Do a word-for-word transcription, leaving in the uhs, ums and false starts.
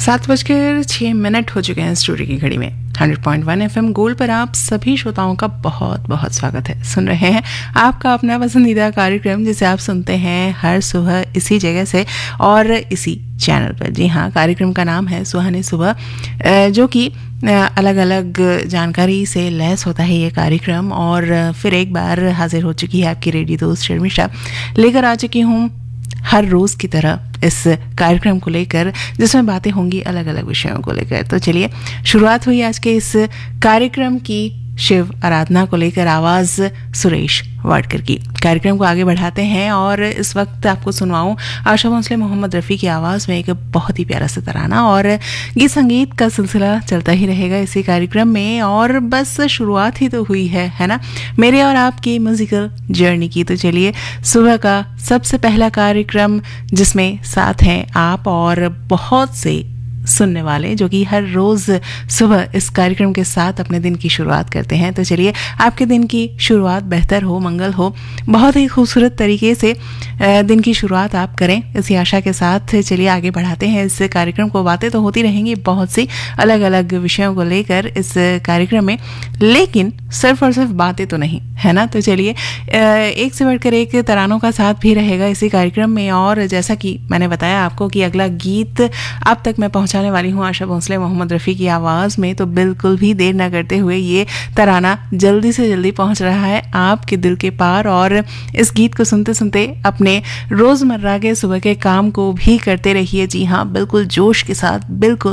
सात बजकर छः मिनट हो चुके हैं स्टूडियो की घड़ी में। Hundred point one F M gold पर आप सभी श्रोताओं का बहुत बहुत स्वागत है। सुन रहे हैं आपका अपना पसंदीदा कार्यक्रम जिसे आप सुनते हैं हर सुबह इसी जगह से और इसी चैनल पर। जी हाँ, कार्यक्रम का नाम है सुहानी सुबह, जो कि अलग अलग जानकारी से लैस होता है ये कार्यक्रम। और फिर एक बार हाजिर हो चुकी है आपकी रेडियो दोस्त शर्मिष्ठा, लेकर आ चुकी हूँ हर रोज की तरह इस कार्यक्रम को लेकर, जिसमें बातें होंगी अलग अलग विषयों को लेकर। तो चलिए शुरुआत हुई आज के इस कार्यक्रम की शिव आराधना को लेकर आवाज सुरेश वाडकर की। कार्यक्रम को आगे बढ़ाते हैं और इस वक्त आपको सुनवाऊं आशा भोसले मोहम्मद रफ़ी की आवाज़ में एक बहुत ही प्यारा सा तराना। और गीत संगीत का सिलसिला चलता ही रहेगा इसी कार्यक्रम में। और बस शुरुआत ही तो हुई है है ना, मेरे और आपकी म्यूजिकल जर्नी की। तो चलिए सुबह का सबसे पहला कार्यक्रम जिसमें साथ हैं आप और बहुत से सुनने वाले, जो कि हर रोज सुबह इस कार्यक्रम के साथ अपने दिन की शुरुआत करते हैं। तो चलिए आपके दिन की शुरुआत बेहतर हो, मंगल हो, बहुत ही खूबसूरत तरीके से दिन की शुरुआत आप करें, इसी आशा के साथ चलिए आगे बढ़ाते हैं इस कार्यक्रम को। बातें तो होती रहेंगी बहुत सी अलग अलग विषयों को लेकर इस कार्यक्रम में, लेकिन सिर्फ और सिर्फ बातें तो नहीं, है ना। तो चलिए एक से बढ़कर एक तरानों का साथ भी रहेगा इसी कार्यक्रम में। और जैसा कि मैंने बताया आपको कि अगला गीत अब तक मैं पहुंचाने वाली हूं आशा भोसले मोहम्मद रफ़ी की आवाज में, तो बिल्कुल भी देर न करते हुए ये तराना जल्दी से जल्दी पहुंच रहा है आपके दिल के पार। और इस गीत को सुनते सुनते अपने रोजमर्रा के सुबह के काम को भी करते रहिए। जी हाँ, बिल्कुल जोश के साथ, बिल्कुल